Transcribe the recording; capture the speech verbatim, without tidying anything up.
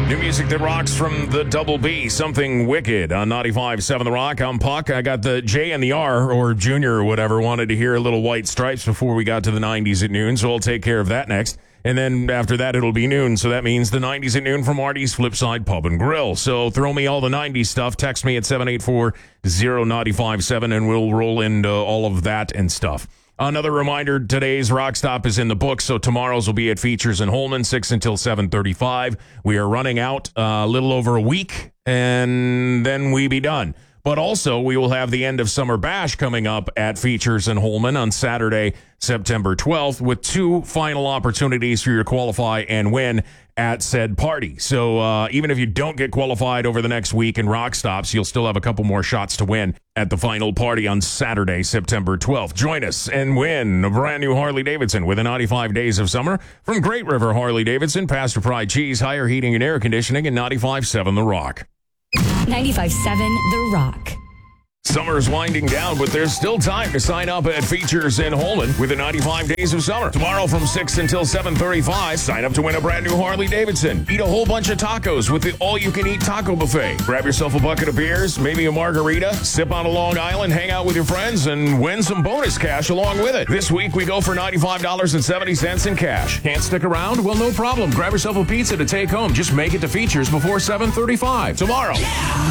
New music that rocks from the Double B, Something Wicked on ninety-five point seven The Rock. I'm Puck. I got the J and the R, or Junior or whatever, wanted to hear a little White Stripes before we got to the nineties at noon, so I'll take care of that next. And then after that, it'll be noon, so that means the nineties at noon from Marty's Flipside Pub and Grill. So throw me all the nineties stuff. Text me at seven eight four, zero nine five seven, and we'll roll into all of that and stuff. Another reminder, today's Rock Stop is in the book, so tomorrow's will be at Features in Holman, six until seven thirty-five. We are running out uh, a little over a week, and then we be done. But also, we will have the end of Summer Bash coming up at Features in Holman on Saturday, September twelfth, with two final opportunities for you to qualify and win at said party. So uh, even if you don't get qualified over the next week in Rock Stops, you'll still have a couple more shots to win at the final party on Saturday, September twelfth. Join us and win a brand new Harley-Davidson within ninety-five days of summer from Great River Harley-Davidson, Pasture Pride Cheese, Higher Heating and Air Conditioning, and ninety-five point seven The Rock. ninety-five point seven The Rock. Summer's winding down, but there's still time to sign up at Features in Holman with the ninety-five days of summer. Tomorrow from six until seven thirty-five, sign up to win a brand new Harley-Davidson. Eat a whole bunch of tacos with the all-you-can-eat taco buffet. Grab yourself a bucket of beers, maybe a margarita, sip on a Long Island, hang out with your friends, and win some bonus cash along with it. This week, we go for ninety-five dollars and seventy cents in cash. Can't stick around? Well, no problem. Grab yourself a pizza to take home. Just make it to Features before seven thirty-five tomorrow.